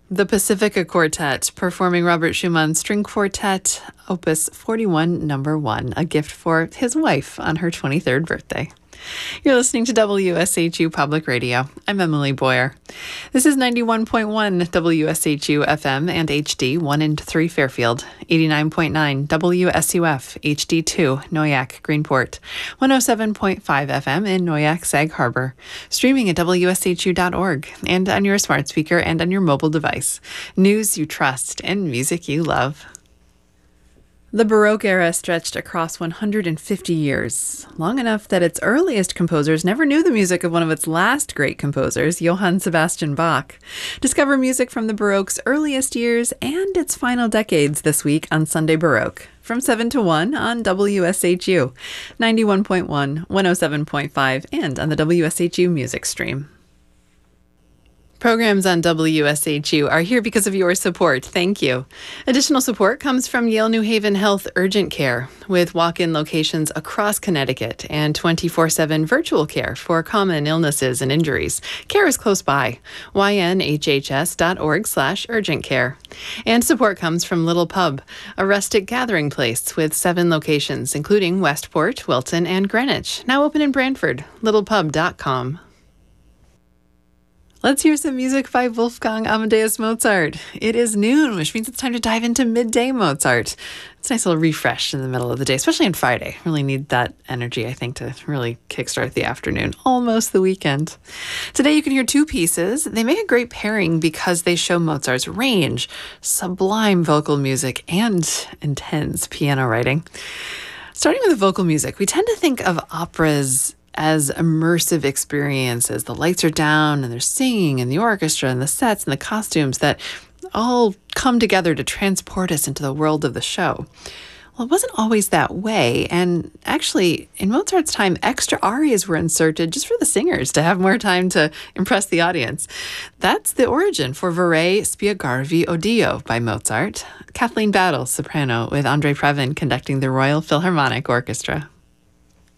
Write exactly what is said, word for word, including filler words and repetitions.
The Pacifica Quartet performing Robert Schumann's String Quartet, Opus forty-one, Number one, a gift for his wife on her twenty-third birthday. You're listening to W S H U Public Radio. I'm Emily Boyer. This is ninety-one point one W S H U F M and H D, one and three Fairfield, eighty-nine point nine W S U F H D two Noyak Greenport, one oh seven point five F M in Noyak Sag Harbor, streaming at W S H U dot org and on your smart speaker and on your mobile device. News you trust and music you love. The Baroque era stretched across one hundred fifty years, long enough that its earliest composers never knew the music of one of its last great composers, Johann Sebastian Bach. Discover music from the Baroque's earliest years and its final decades this week on Sunday Baroque, from seven to one on W S H U, ninety-one point one, one oh seven point five, and on the W S H U Music Stream. Programs on W S H U are here because of your support. Thank you. Additional support comes from Yale New Haven Health Urgent Care, with walk-in locations across Connecticut and twenty-four seven virtual care for common illnesses and injuries. Care is close by. Y N H H S dot org slash urgent care. And support comes from Little Pub, a rustic gathering place with seven locations, including Westport, Wilton, and Greenwich. Now open in Brantford. little pub dot com. Let's hear some music by Wolfgang Amadeus Mozart. It is noon, which means it's time to dive into midday Mozart. It's a nice little refresh in the middle of the day, especially on Friday. Really need that energy, I think, to really kickstart the afternoon, almost the weekend. Today you can hear two pieces. They make a great pairing because they show Mozart's range, sublime vocal music, and intense piano writing. Starting with the vocal music, we tend to think of operas as immersive experiences. The lights are down and they're singing and the orchestra and the sets and the costumes that all come together to transport us into the world of the show. Well, it wasn't always that way. And actually, in Mozart's time, extra arias were inserted just for the singers to have more time to impress the audience. That's the origin for Vorrei spiegarvi Odio by Mozart. Kathleen Battle, soprano, with Andre Previn conducting the Royal Philharmonic Orchestra.